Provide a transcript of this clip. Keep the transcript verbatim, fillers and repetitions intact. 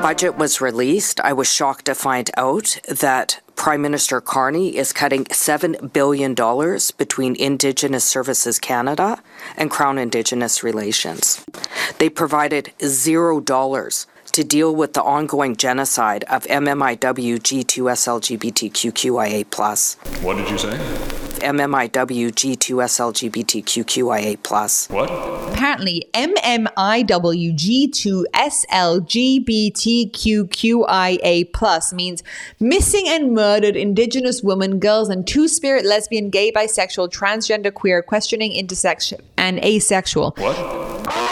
budget was released, I was shocked to find out that Prime Minister Carney is cutting seven billion dollars between Indigenous Services Canada and Crown Indigenous Relations. They provided zero dollars to deal with the ongoing genocide of M M I W G two S L G B T Q Q I A plus. What did you say? M M I W G two S L G B T Q Q I A plus. What? Apparently, M M I W G two S L G B T Q Q I A plus means missing and murdered Indigenous women, girls, and two-spirit, lesbian, gay, bisexual, transgender, queer, questioning, intersex, and asexual. What?